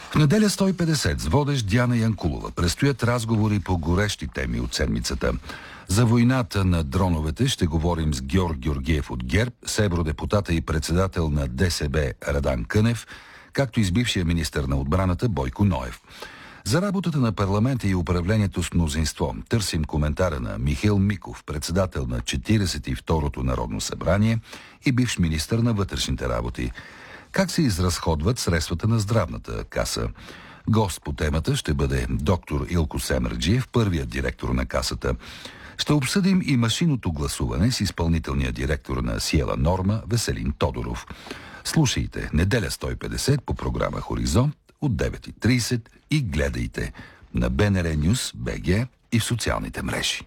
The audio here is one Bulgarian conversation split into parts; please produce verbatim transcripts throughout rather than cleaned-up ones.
В неделя сто и петдесет с водещ Диана Янкулова предстоят разговори по горещи теми от седмицата. За войната на дроновете ще говорим с Георг Георгиев от ГЕРБ, с евродепутата и председател на ДСБ Радан Кънев, както и с бившия министър на отбраната Бойко Ноев. За работата на парламента и управлението с мнозинство търсим коментара на Михаил Миков, председател на четиридесет и второто Народно събрание и бивш министър на вътрешните работи. Как се изразходват средствата на здравната каса? Гост по темата ще бъде доктор Илко Семерджиев, първият директор на касата. Ще обсъдим и машинното гласуване с изпълнителния директор на Сиела Норма Веселин Тодоров. Слушайте неделя сто и петдесет по програма Хоризонт от девет и тридесет и гледайте на БНР News, БГ и в социалните мрежи.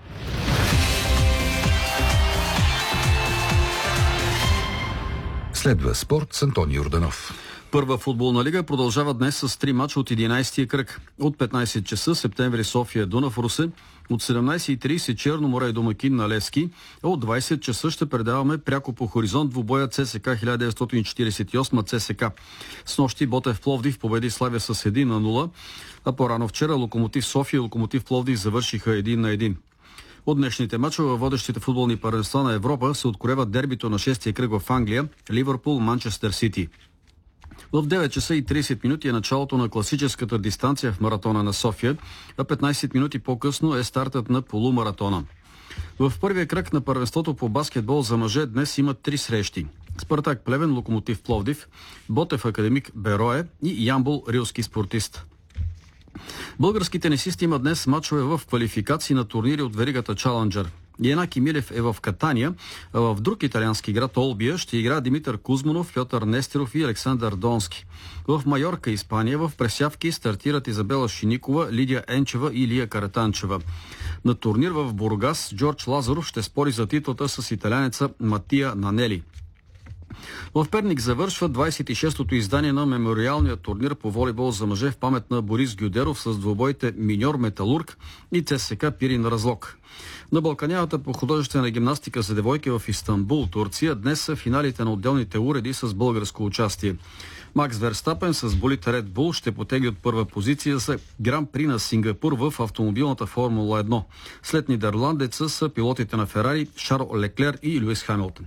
Следва спорт с Антони Йорданов. Първа футболна лига продължава днес с три мача от единайсетия кръг. От петнайсет часа Септември София Дунав Русе, от седемнайсет и трийсет Черно море и домакин на Левски, а от двайсет часа ще предаваме пряко по Хоризонт двубоя ЦСКА хиляда деветстотин четирийсет и осем ЦСКА. Снощи Ботев Пловдив победи Славия с един на нула, а по-рано вчера Локомотив София и Локомотив Пловдив завършиха един на един. От днешните мачове във водещите футболни първенства на Европа се откроява дербито на шестия кръг в Англия Ливърпул Манчестър Сити. В девет часа и трийсет минути е началото на класическата дистанция в маратона на София, а петнайсет минути по-късно е стартът на полумаратона. В първия кръг на първенството по баскетбол за мъже днес има три срещи. Спартак Плевен, Локомотив Пловдив, Ботев Академик Берое и Ямбол Рилски спортист. Българските тенисисти имат днес мачове в квалификации на турнири от веригата Чаленджър. Янаки Милев е в Катания, а в друг италиански град Олбия ще игра Димитър Кузманов, Пьотър Нестеров и Александър Донски. В Майорка, Испания, в пресявки стартират Изабела Шиникова, Лидия Енчева и Лия Каратанчева. На турнир в Бургас Джордж Лазаров ще спори за титлата с италянеца Матия Нанели. В Перник завършва двайсет и шестото издание на мемориалния турнир по волейбол за мъже в памет на Борис Гюдеров с двубоите Миньор Металург и ЦСКА Пирин Разлог. На Балканявата по художествена гимнастика за девойки в Истанбул, Турция, днес са финалите на отделните уреди с българско участие. Макс Верстапен с болид Ред Бул ще потегли от първа позиция за Гран При на Сингапур в автомобилната Формула едно. След нидерландеца са пилотите на Ферари Шарл Леклер и Луис Хамилтън.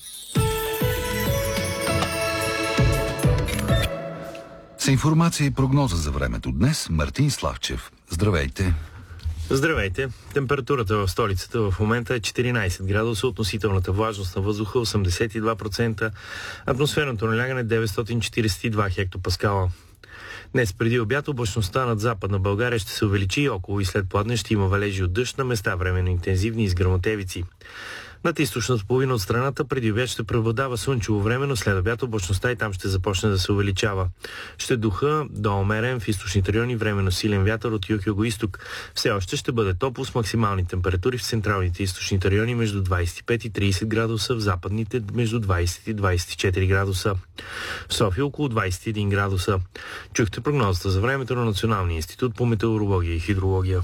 С информация и прогноза за времето днес Мартин Славчев. Здравейте! Здравейте! Температурата в столицата в момента е четиринайсет градуса, относителната влажност на въздуха осемдесет и два процента, атмосферното налягане деветстотин четирийсет и два хектопаскала. Днес преди обяд облачността над Западна България ще се увеличи и около и след пладне ще има валежи от дъжд, на места временно интензивни и с гръмотевици. Над източната половина от страната преди обяд ще преобладава слънчево време, но след обяд облачността и там ще започне да се увеличава. Ще духа до умерен в източните райони, временно силен вятър от юг-юго-исток. Все още ще бъде топло с максимални температури в централните и източните райони между двайсет и пет и трийсет градуса, в западните между двайсет и двайсет и четири градуса. В София около двайсет и един градуса. Чухте прогнозата за времето на Националния институт по метеорология и хидрология.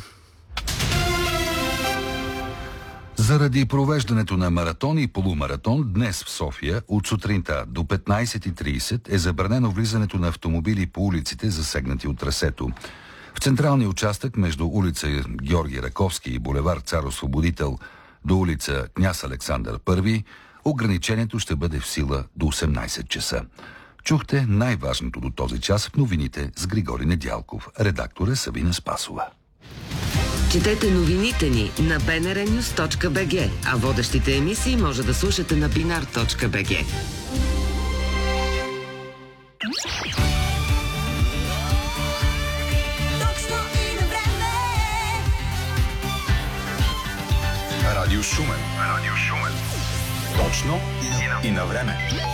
Заради провеждането на маратон и полумаратон, днес в София от сутринта до петнайсет и трийсет е забранено влизането на автомобили по улиците, засегнати от трасето. В централния участък между улица Георги Раковски и булевар Цар Освободител до улица Княз Александър Първи, ограничението ще бъде в сила до осемнайсет часа. Чухте най-важното до този час в новините с Григори Недялков. Редактор е Сабина Спасова. Четете новините ни на би ен ар нюс точка би джи, а водещите емисии може да слушате на бинар точка би джи. Точно и на време. Радио Шумен. Радио Шумен. Точно и на време.